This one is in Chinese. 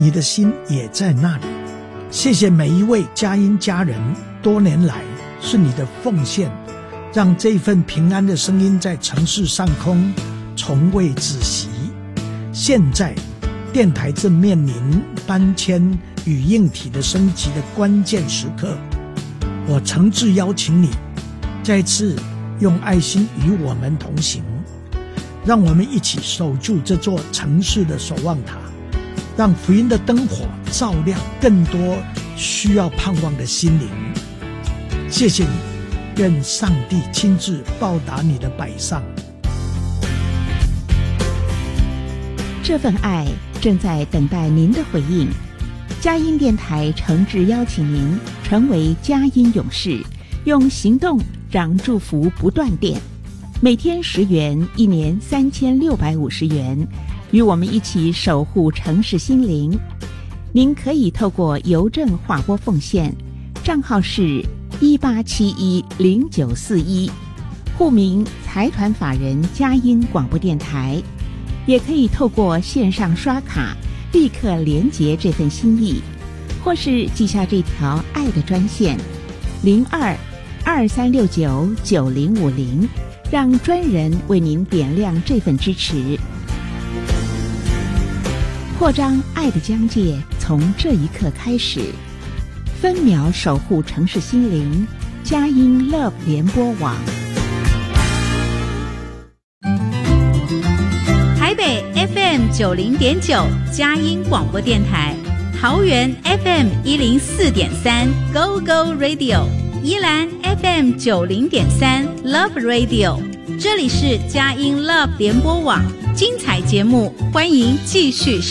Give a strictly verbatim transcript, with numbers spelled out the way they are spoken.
你的心也在那里。谢谢每一位佳音家人，多年来是你的奉献，让这份平安的声音在城市上空从未止息。现在电台正面临搬迁与硬体的升级的关键时刻，我诚挚邀请你再次用爱心与我们同行，让我们一起守住这座城市的守望塔，让福音的灯火照亮更多需要盼望的心灵。谢谢你，愿上帝亲自报答你的摆上。 这份爱正在等待您的回应。佳音电台诚挚邀请您成为佳音勇士，用行动让祝福不断电。每天十元，一年三千六百五十元，与我们一起守护城市心灵。您可以透过邮政划拨奉献，账号是一八七一零九四一，户名财团法人佳音广播电台。也可以透过线上刷卡立刻连结这份心意，或是记下这条爱的专线零二二三六九九零五零，让专人为您点亮这份支持。扩张爱的疆界从这一刻开始，分秒守护城市心灵，佳音 Love 联播网。 台北 F M 九零点九佳音广播电台，桃园 F M 一零四点三 Go Go Radio， 宜兰 F M 九零点三 Love Radio， 这里是佳音 Love 联播网，精彩节目，欢迎继续收